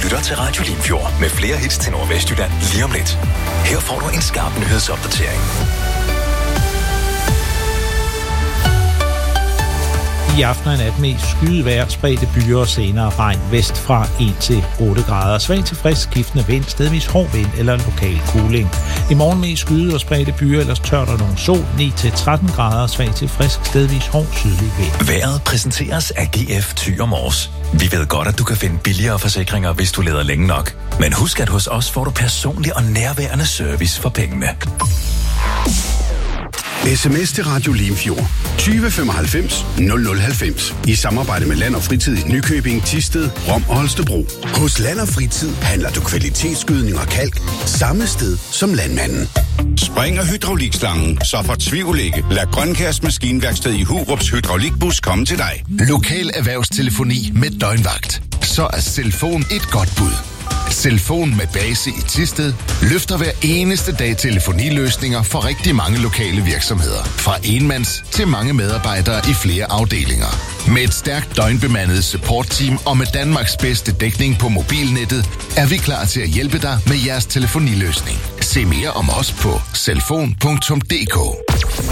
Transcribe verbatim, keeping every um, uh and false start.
lytter til Radio Limfjord med flere hits til Nordvestjylland lige om lidt. Her får du en skarp nyhedsopdatering. I aften og nat mest skydevejr, spredte byer og senere regn vest fra en til otte grader. Svag til frisk skiftende vind, stedvis hård vind eller lokal kuling. I morgen mest skyde og spredte byer, ellers tørt og nogen sol, ni til tretten grader, svag til frisk, stedvis hård sydlig vind. Vejret præsenteres af G F Thy og Mors. Vi ved godt, at du kan finde billigere forsikringer, hvis du leder længe nok. Men husk, at hos os får du personlig og nærværende service for pengene. Sms til Radio Limfjord tyve femoghalvfems nul nul halvfems i samarbejde med Land og Fritid i Nykøbing, Thisted, Rom og Holstebro. Hos Land og Fritid handler du kvalitetsgødning og kalk samme sted som landmanden. Springer hydraulikslangen, så fortvivl ikke. Lad Grønkærs Maskinværksted i Hurups hydraulikbus komme til dig. Lokal erhvervstelefoni med døgnvagt. Så er Selfon et godt bud. Selfon med base i Thisted løfter hver eneste dag telefoniløsninger for rigtig mange lokale virksomheder. Fra enmands til mange medarbejdere i flere afdelinger. Med et stærkt døgnbemandet supportteam og med Danmarks bedste dækning på mobilnettet, er vi klar til at hjælpe dig med jeres telefoniløsning. Se mere om os på selfon punktum d k.